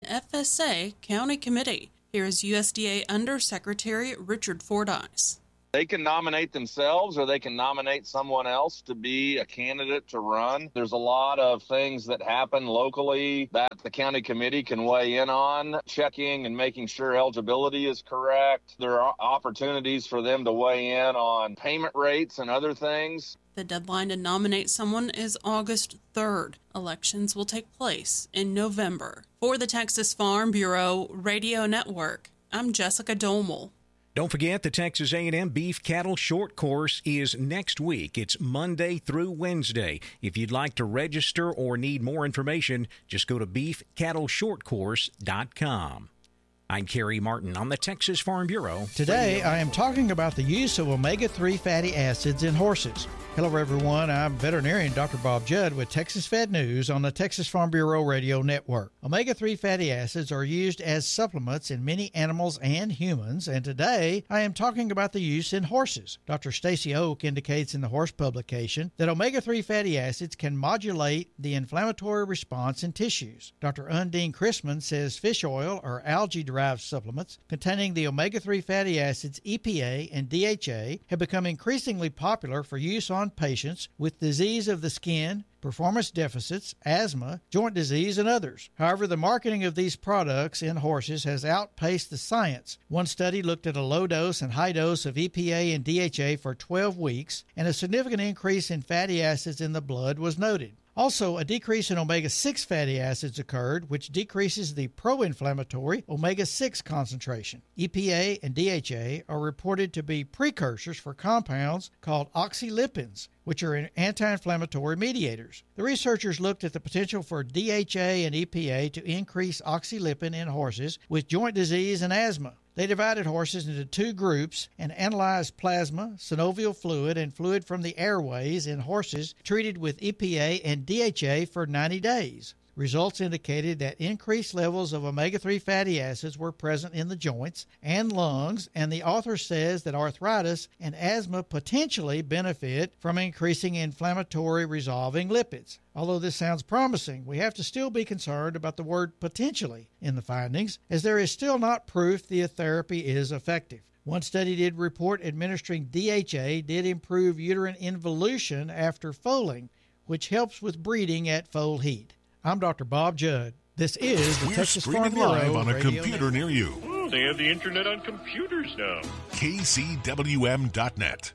FSA County Committee. Here is USDA Undersecretary Richard Fordyce. They can nominate themselves or they can nominate someone else to be a candidate to run. There's a lot of things that happen locally that the county committee can weigh in on, checking and making sure eligibility is correct. There are opportunities for them to weigh in on payment rates and other things. The deadline to nominate someone is August 3rd. Elections will take place in November. For the Texas Farm Bureau Radio Network, I'm Jessica Domel. Don't forget, the Texas A&M Beef Cattle Short Course is next week. It's Monday through Wednesday. If you'd like to register or need more information, just go to beefcattleshortcourse.com. I'm Kerry Martin on the Texas Farm Bureau. Today, I am talking about the use of omega-3 fatty acids in horses. Hello, everyone. I'm veterinarian Dr. Bob Judd with Texas Vet News on the Texas Farm Bureau Radio Network. Omega-3 fatty acids are used as supplements in many animals and humans, and today I am talking about the use in horses. Dr. Stacy Oak indicates in the Horse publication that omega-3 fatty acids can modulate the inflammatory response in tissues. Dr. Undine Chrisman says fish oil or algae-derived supplements containing the omega-3 fatty acids EPA and DHA have become increasingly popular for use on patients with disease of the skin, performance deficits, asthma, joint disease, and others. However, the marketing of these products in horses has outpaced the science. One study looked at a low dose and high dose of EPA and DHA for 12 weeks, and a significant increase in fatty acids in the blood was noted. Also, a decrease in omega-6 fatty acids occurred, which decreases the pro-inflammatory omega-6 concentration. EPA and DHA are reported to be precursors for compounds called oxylipins, which are anti-inflammatory mediators. The researchers looked at the potential for DHA and EPA to increase oxylipin in horses with joint disease and asthma. They divided horses into two groups and analyzed plasma, synovial fluid, and fluid from the airways in horses treated with EPA and DHA for 90 days. Results indicated that increased levels of omega-3 fatty acids were present in the joints and lungs, and the author says that arthritis and asthma potentially benefit from increasing inflammatory resolving lipids. Although this sounds promising, we have to still be concerned about the word potentially in the findings, as there is still not proof the therapy is effective. One study did report administering DHA did improve uterine involution after foaling, which helps with breeding at foal heat. I'm Dr. Bob Judd. This is the Texas Farm Bureau live on a Radio computer near you. Oh, they have the internet on computers now. KCWM.net.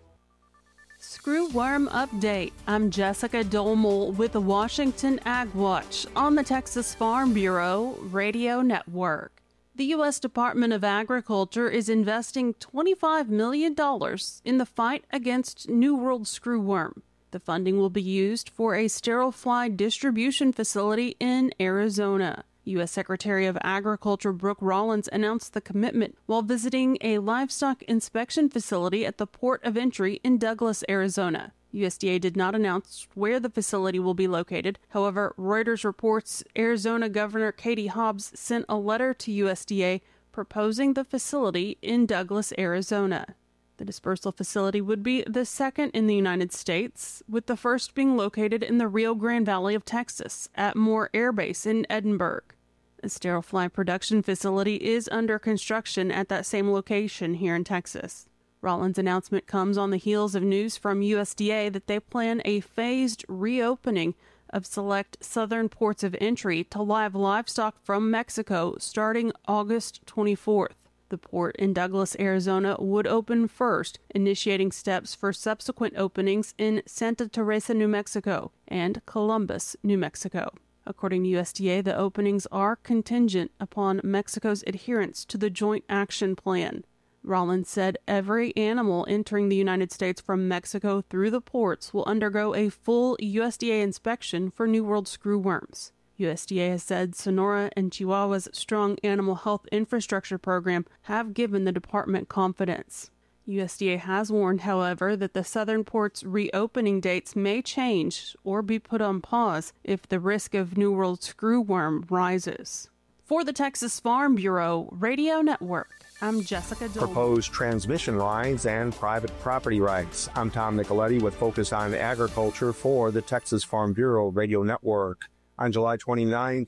Screwworm Update. I'm Jessica Domel with the Washington Ag Watch on the Texas Farm Bureau Radio Network. The U.S. Department of Agriculture is investing $25 million in the fight against New World screwworm. The funding will be used for a sterile fly distribution facility in Arizona. U.S. Secretary of Agriculture Brooke Rollins announced the commitment while visiting a livestock inspection facility at the port of entry in Douglas, Arizona. USDA did not announce where the facility will be located. However, Reuters reports Arizona Governor Katie Hobbs sent a letter to USDA proposing the facility in Douglas, Arizona. The dispersal facility would be the second in the United States, with the first being located in the Rio Grande Valley of Texas at Moore Air Base in Edinburgh. A sterile fly production facility is under construction at that same location here in Texas. Rollins' announcement comes on the heels of news from USDA that they plan a phased reopening of select southern ports of entry to live livestock from Mexico starting August 24th. The port in Douglas, Arizona would open first, initiating steps for subsequent openings in Santa Teresa, New Mexico, and Columbus, New Mexico. According to USDA, the openings are contingent upon Mexico's adherence to the Joint Action Plan. Rollins said every animal entering the United States from Mexico through the ports will undergo a full USDA inspection for New World screwworms. USDA has said Sonora and Chihuahua's strong animal health infrastructure program have given the department confidence. USDA has warned, however, that the southern ports' reopening dates may change or be put on pause if the risk of New World screwworm rises. For the Texas Farm Bureau Radio Network, I'm Jessica Dole. Proposed transmission lines and private property rights. I'm Tom Nicoletti with Focus on Agriculture for the Texas Farm Bureau Radio Network. On July 29th,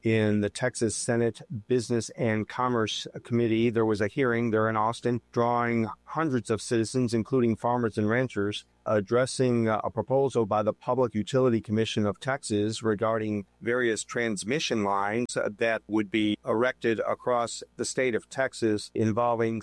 in the Texas Senate Business and Commerce Committee. There was a hearing there in Austin drawing hundreds of citizens, including farmers and ranchers, addressing a proposal by the Public Utility Commission of Texas regarding various transmission lines that would be erected across the state of Texas involving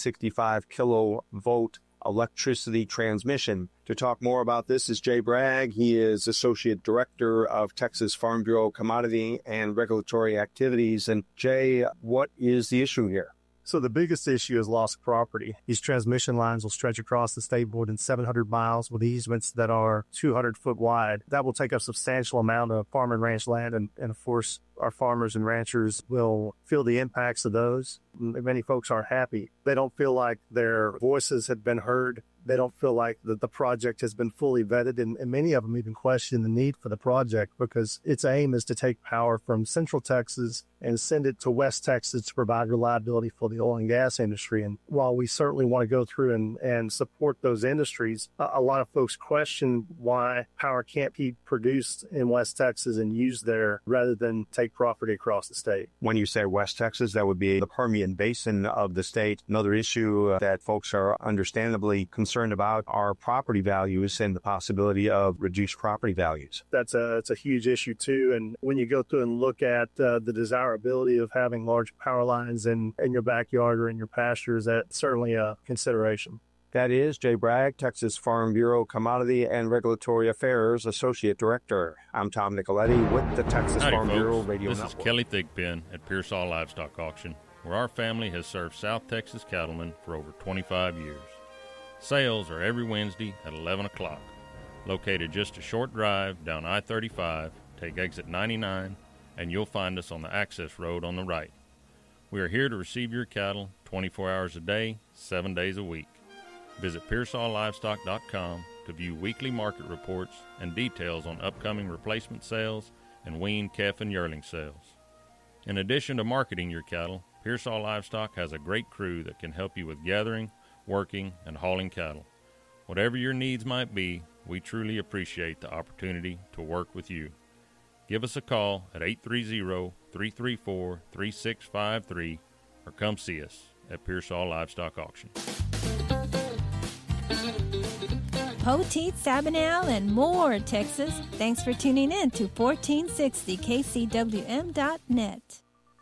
765 kilovolt electricity transmission. To talk more about this is Jay Bragg. He is Associate Director of Texas Farm Bureau Commodity and Regulatory Activities. And Jay, what is the issue here? So the biggest issue is loss of property. These transmission lines will stretch across the state more than 700 miles with easements that are 200 foot wide. That will take up a substantial amount of farm and ranch land, and of course, our farmers and ranchers will feel the impacts of those. Many folks aren't happy. They don't feel like their voices have been heard. They don't feel like the project has been fully vetted, and many of them even question the need for the project because its aim is to take power from Central Texas and send it to West Texas to provide reliability for the oil and gas industry. And while we certainly want to go through and support those industries, a lot of folks question why power can't be produced in West Texas and used there rather than take property across the state. When you say West Texas, that would be the Permian Basin of the state. Another issue that folks are understandably concerned about are property values and the possibility of reduced property values. That's a huge issue too. And when you go through and look at the desirability of having large power lines in your backyard or in your pastures, that's certainly a consideration. That is Jay Bragg, Texas Farm Bureau Commodity and Regulatory Affairs Associate Director. I'm Tom Nicoletti with the Texas Farm Bureau Radio Network. This is Kelly Thigpen at Pearsall Livestock Auction, where our family has served South Texas cattlemen for over 25 years. Sales are every Wednesday at 11 o'clock. Located just a short drive down I-35, take exit 99, and you'll find us on the access road on the right. We are here to receive your cattle 24 hours a day, 7 days a week. Visit PearsallLivestock.com to view weekly market reports and details on upcoming replacement sales and weaned calf and yearling sales. In addition to marketing your cattle, Pearsall Livestock has a great crew that can help you with gathering, working, and hauling cattle. Whatever your needs might be, we truly appreciate the opportunity to work with you. Give us a call at 830-334-3653 or come see us at Pearsall Livestock Auction. Poteet, Sabinal, and more, Texas. Thanks for tuning in to 1460kcwm.net.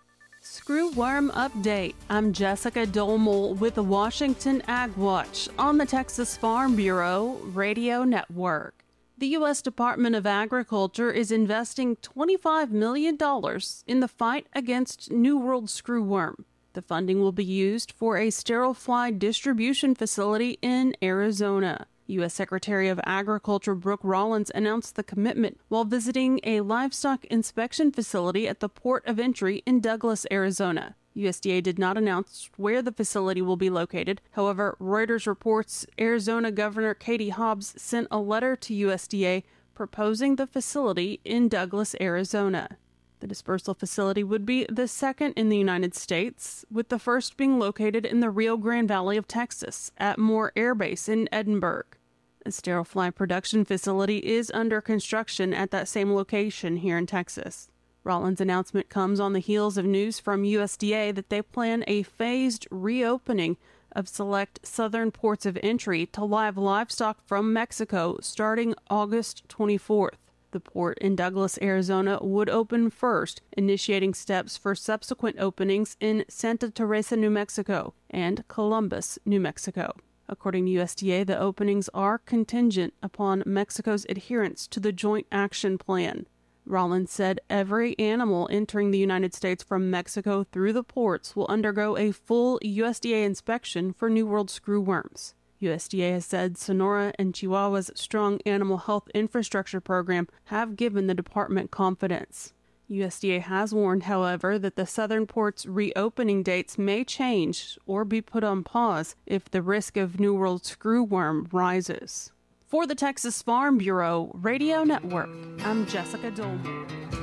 Screwworm Update. I'm Jessica Dolmel with the Washington Ag Watch on the Texas Farm Bureau Radio Network. The U.S. Department of Agriculture is investing $25 million in the fight against New World screwworm. The funding will be used for a sterile fly distribution facility in Arizona. U.S. Secretary of Agriculture Brooke Rollins announced the commitment while visiting a livestock inspection facility at the port of entry in Douglas, Arizona. USDA did not announce where the facility will be located. However, Reuters reports Arizona Governor Katie Hobbs sent a letter to USDA proposing the facility in Douglas, Arizona. The dispersal facility would be the second in the United States, with the first being located in the Rio Grande Valley of Texas at Moore Air Base in Edinburgh. A sterile fly production facility is under construction at that same location here in Texas. Rollins' announcement comes on the heels of news from USDA that they plan a phased reopening of select southern ports of entry to live livestock from Mexico starting August 24th. The port in Douglas, Arizona would open first, initiating steps for subsequent openings in Santa Teresa, New Mexico, and Columbus, New Mexico. According to USDA, the openings are contingent upon Mexico's adherence to the Joint Action Plan. Rollins said every animal entering the United States from Mexico through the ports will undergo a full USDA inspection for New World screwworms. USDA has said Sonora and Chihuahua's strong animal health infrastructure program have given the department confidence. USDA has warned, however, that the southern ports' reopening dates may change or be put on pause if the risk of New World screwworm rises. For the Texas Farm Bureau Radio Network, I'm Jessica Dolman.